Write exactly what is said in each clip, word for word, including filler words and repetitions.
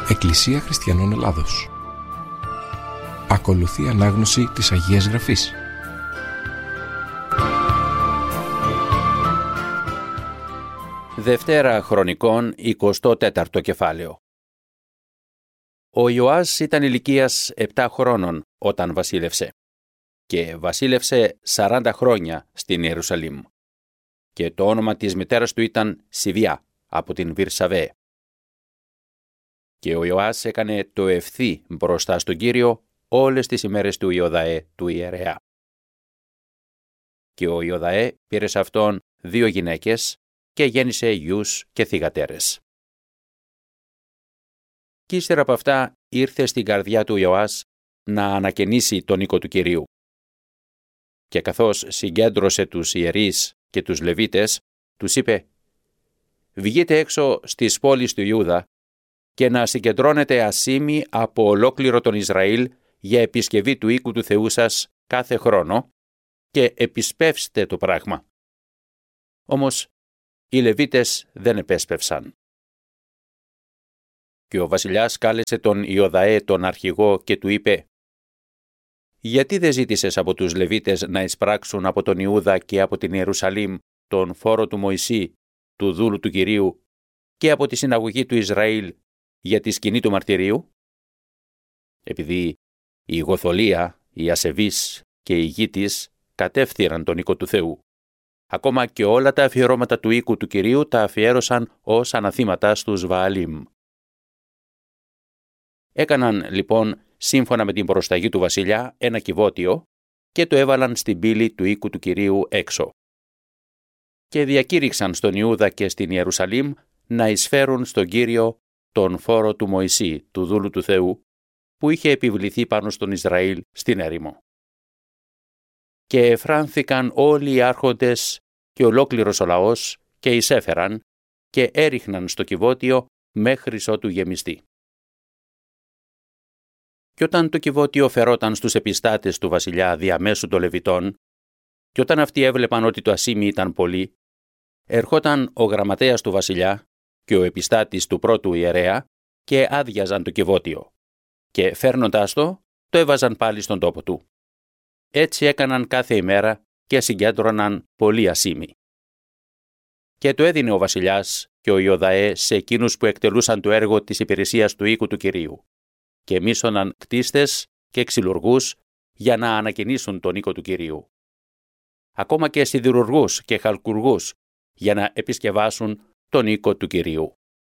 Εκκλησία Χριστιανών Ελλάδος. Ακολουθεί ανάγνωση της Αγίας Γραφής. Δευτέρα Χρονικών, εικοστό τέταρτο κεφάλαιο. Ο Ιωάς ήταν ηλικίας επτά χρόνων όταν βασίλευσε και βασίλευσε σαράντα χρόνια στην Ιερουσαλήμ. Και το όνομα της μητέρας του ήταν Σιβιά από την Βυρσαβέ. Και ο Ιωάς έκανε το ευθύ μπροστά στον Κύριο όλες τις ημέρες του Ιωδαέ του ιερέα. Και ο Ιωδαέ πήρε σε αυτόν δύο γυναίκες και γέννησε γιους και θυγατέρες. Κι ύστερα από αυτά ήρθε στην καρδιά του Ιωάς να ανακαινήσει τον οίκο του Κυρίου. Και καθώς συγκέντρωσε τους ιερείς και τους Λεβίτες, τους είπε: «Βγείτε έξω στις πόλεις του Ιούδα και να συγκεντρώνετε ασήμι από ολόκληρο τον Ισραήλ για επισκευή του οίκου του Θεού σας κάθε χρόνο και επισπεύστε το πράγμα». Όμως οι Λεβίτες δεν επέσπευσαν. Και ο βασιλιάς κάλεσε τον Ιωδαέ τον αρχηγό και του είπε: «Γιατί δεν ζήτησες από τους Λεβίτες να εισπράξουν από τον Ιούδα και από την Ιερουσαλήμ τον φόρο του Μωυσή, του δούλου του Κυρίου, και από τη συναγωγή του Ισραήλ για τη σκηνή του μαρτυρίου?» Επειδή η Γοθολία, οι ασεβείς και οι γη της κατέφθυραν τον οίκο του Θεού. Ακόμα και όλα τα αφιερώματα του οίκου του Κυρίου τα αφιέρωσαν ως αναθήματα στους Βααλίμ. Έκαναν λοιπόν σύμφωνα με την προσταγή του βασιλιά ένα κυβότιο και το έβαλαν στην πύλη του οίκου του Κυρίου έξω. Και διακήρυξαν στον Ιούδα και στην Ιερουσαλήμ να εισφέρουν στον Κύριο τον φόρο του Μωυσή, του δούλου του Θεού, που είχε επιβληθεί πάνω στον Ισραήλ στην έρημο. Και εφράνθηκαν όλοι οι άρχοντες και ολόκληρος ο λαός και εισέφεραν και έριχναν στο κυβότιο μέχρι ότου γεμιστεί. Και όταν το κυβότιο φερόταν στους επιστάτες του βασιλιά διαμέσου των Λεβιτών, και όταν αυτοί έβλεπαν ότι το ασήμι ήταν πολύ, ερχόταν ο γραμματέας του βασιλιά και ο επιστάτης του πρώτου ιερέα και άδειαζαν το κυβότιο, και φέρνοντάς το, το έβαζαν πάλι στον τόπο του. Έτσι έκαναν κάθε ημέρα και συγκέντρωναν πολύ ασήμι. Και το έδινε ο βασιλιάς και ο Ιωδαέ σε εκείνους που εκτελούσαν το έργο της υπηρεσίας του οίκου του Κυρίου, και μίσωναν κτίστες και ξυλουργούς για να ανακαινήσουν τον οίκο του Κυρίου. Ακόμα και σιδηρουργούς και χαλκουργούς για να επισκευάσουν τον οίκο του Κυρίου.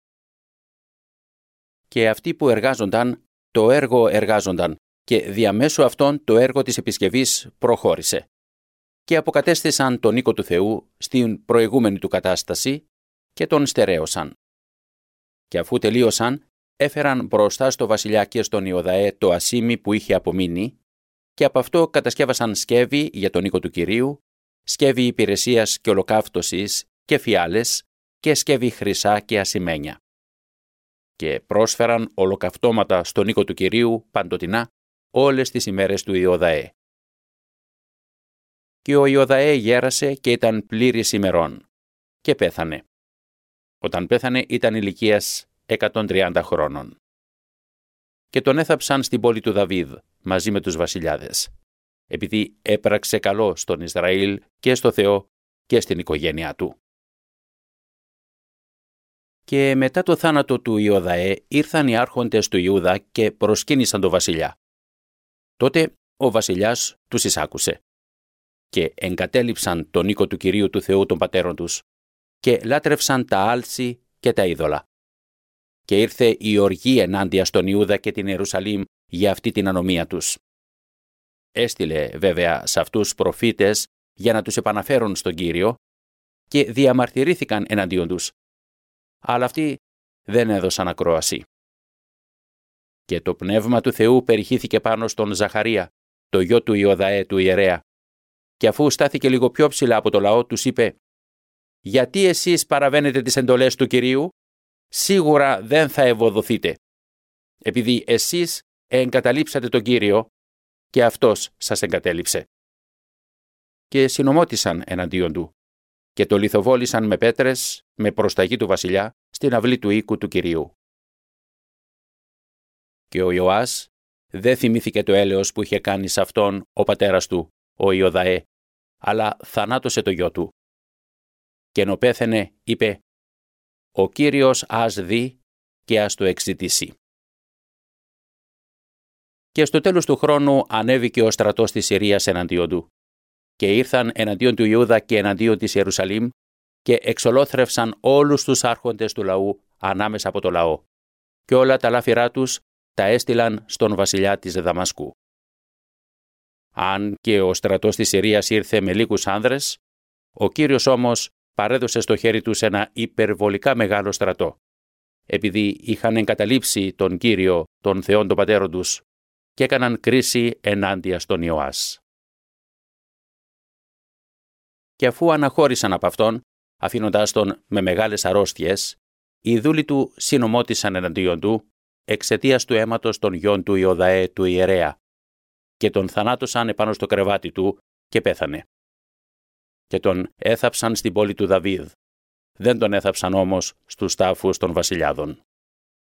Και αυτοί που εργάζονταν, το έργο εργάζονταν, και διαμέσου αυτών το έργο της επισκευής προχώρησε. Και αποκατέστησαν τον οίκο του Θεού στην προηγούμενη του κατάσταση και τον στερέωσαν. Και αφού τελείωσαν, έφεραν μπροστά στο βασιλιά και στον Ιωδαέ το ασήμι που είχε απομείνει, και από αυτό κατασκεύασαν σκεύη για τον οίκο του Κυρίου, σκεύη υπηρεσίας και ολοκαύτωσης και φιάλες και σκεύη χρυσά και ασημένια. Και πρόσφεραν ολοκαυτώματα στον οίκο του Κυρίου παντοτινά όλες τις ημέρες του Ιωδαέ. Και ο Ιωδαέ γέρασε και ήταν πλήρης ημερών και πέθανε. Όταν πέθανε ήταν ηλικίας εκατόν τριάντα χρόνων. Και τον έθαψαν στην πόλη του Δαβίδ μαζί με τους βασιλιάδες, επειδή έπραξε καλό στον Ισραήλ και στο Θεό και στην οικογένειά του. Και μετά το θάνατο του Ιωδαέ ήρθαν οι άρχοντες του Ιούδα και προσκύνησαν τον βασιλιά. Τότε ο βασιλιάς τους εισάκουσε και εγκατέλειψαν τον οίκο του Κυρίου του Θεού των πατέρων τους και λάτρευσαν τα άλση και τα είδωλα. Και ήρθε η οργή ενάντια στον Ιούδα και την Ιερουσαλήμ για αυτή την ανομία τους. Έστειλε βέβαια σε αυτούς προφήτες για να τους επαναφέρουν στον Κύριο και διαμαρτυρήθηκαν εναντίον τους. Αλλά αυτοί δεν έδωσαν ακρόαση. Και το πνεύμα του Θεού περιχύθηκε πάνω στον Ζαχαρία, το γιο του Ιωδαέ του ιερέα, και αφού στάθηκε λίγο πιο ψηλά από το λαό, τους είπε: «Γιατί εσείς παραβαίνετε τις εντολές του Κυρίου? Σίγουρα δεν θα ευωδοθείτε, επειδή εσείς εγκαταλείψατε τον Κύριο και αυτός σας εγκατέλειψε». Και συνομώτησαν εναντίον του και το λιθοβόλησαν με πέτρες με προσταγή του βασιλιά στην αυλή του οίκου του Κυρίου. Και ο Ιωάς δεν θυμήθηκε το έλεος που είχε κάνει σε αυτόν ο πατέρας του, ο Ιωδαέ, αλλά θανάτωσε το γιο του. Και ενώ πέθαινε, είπε «Ο Κύριος ας δει και ας το εξητήσει». Και στο τέλος του χρόνου ανέβηκε ο στρατός της Συρίας εναντίον του. Και ήρθαν εναντίον του Ιούδα και εναντίον της Ιερουσαλήμ και εξολόθρευσαν όλους τους άρχοντες του λαού ανάμεσα από το λαό. Και όλα τα λάφυρά τους τα έστειλαν στον βασιλιά της Δαμασκού. Αν και ο στρατός της Συρίας ήρθε με λίγους άνδρες, ο Κύριος όμως παρέδωσε στο χέρι τους ένα υπερβολικά μεγάλο στρατό, επειδή είχαν εγκαταλείψει τον Κύριο, τον Θεόν των πατέρων τους, και έκαναν κρίση ενάντια στον Ιωάς. Και αφού αναχώρησαν από αυτόν, αφήνοντάς τον με μεγάλες αρρώστιες, οι δούλοι του συνομώτησαν εναντίον του, εξαιτίας του αίματος των γιών του Ιωδαέ του ιερέα, και τον θανάτωσαν επάνω στο κρεβάτι του και πέθανε. Και τον έθαψαν στην πόλη του Δαβίδ, δεν τον έθαψαν όμως στους τάφους των βασιλιάδων.